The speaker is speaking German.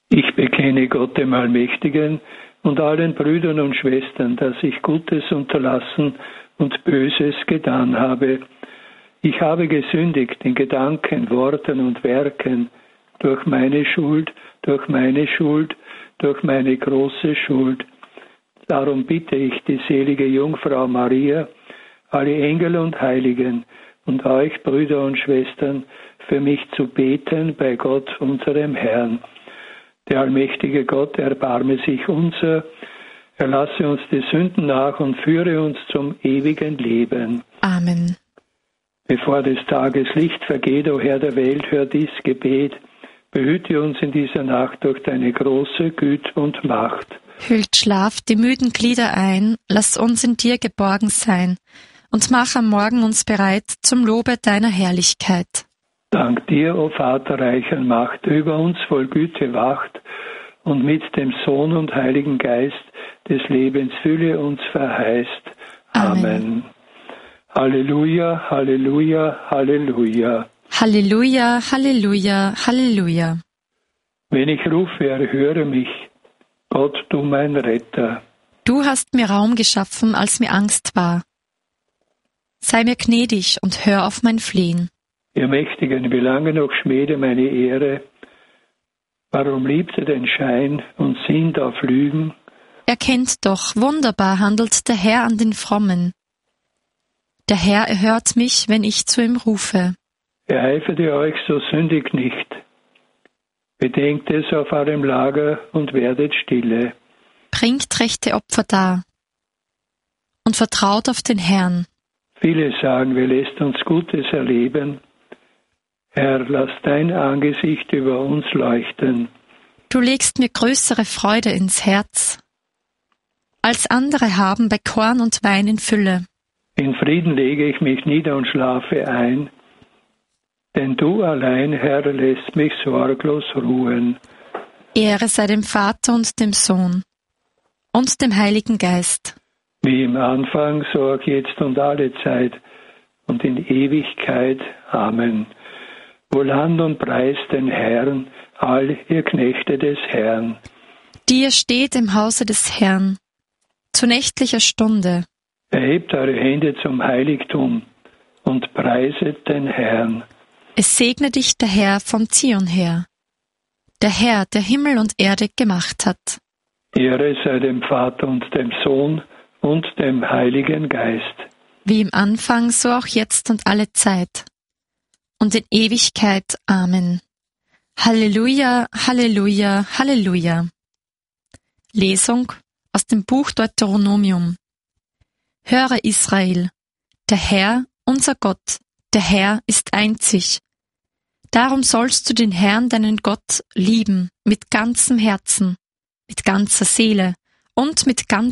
Ich bekenne Gott dem Allmächtigen und allen Brüdern und Schwestern, dass ich Gutes unterlassen und Böses getan habe. Ich habe gesündigt in Gedanken, Worten und Werken, durch meine Schuld, durch meine große Schuld. Darum bitte ich die selige Jungfrau Maria, alle Engel und Heiligen und euch, Brüder und Schwestern, für mich zu beten bei Gott, unserem Herrn. Der allmächtige Gott erbarme sich unser, er lasse uns die Sünden nach und führe uns zum ewigen Leben. Amen. Bevor des Tages Licht vergeht, o Herr der Welt, hör dies Gebet. Behüte uns in dieser Nacht durch deine große Güte und Macht. Hüllt Schlaf die müden Glieder ein, lass uns in dir geborgen sein und mach am Morgen uns bereit zum Lobe deiner Herrlichkeit. Dank dir, o Vater reicher Macht, der über uns voll Güte wacht und mit dem Sohn und Heiligen Geist des Lebens Fülle uns verheißt. Amen. Halleluja, Halleluja, Halleluja. Halleluja, Halleluja, Halleluja. Wenn ich rufe, erhöre mich, Gott, du mein Retter. Du hast mir Raum geschaffen, als mir Angst war. Sei mir gnädig und hör auf mein Flehen. Ihr Mächtigen, wie lange noch schmäde meine Ehre? Warum liebt ihr den Schein und sinnt auf Lügen? Erkennt doch, wunderbar handelt der Herr an den Frommen. Der Herr erhört mich, wenn ich zu ihm rufe. Ereifert ihr euch, so sündigt nicht. Bedenkt es auf eurem Lager und werdet stille. Bringt rechte Opfer dar und vertraut auf den Herrn. Viele sagen, wer lässt uns Gutes erleben? Herr, lass dein Angesicht über uns leuchten. Du legst mir größere Freude ins Herz, als andere haben bei Korn und Wein in Fülle. In Frieden lege ich mich nieder und schlafe ein, denn du allein, Herr, lässt mich sorglos ruhen. Ehre sei dem Vater und dem Sohn und dem Heiligen Geist. Wie im Anfang, so auch jetzt und alle Zeit und in Ewigkeit. Amen. Wohlan und preist den Herrn, all ihr Knechte des Herrn. Die ihr steht im Hause des Herrn, zu nächtlicher Stunde. Erhebt eure Hände zum Heiligtum und preiset den Herrn. Es segne dich der Herr von Zion her, der Herr, der Himmel und Erde gemacht hat. Ehre sei dem Vater und dem Sohn und dem Heiligen Geist. Wie im Anfang, so auch jetzt und alle Zeit. Und in Ewigkeit. Amen. Halleluja, Halleluja, Halleluja. Lesung aus dem Buch Deuteronomium. Höre Israel, der Herr, unser Gott, der Herr ist einzig. Darum sollst du den Herrn, deinen Gott, lieben, mit ganzem Herzen, mit ganzer Seele und mit ganzer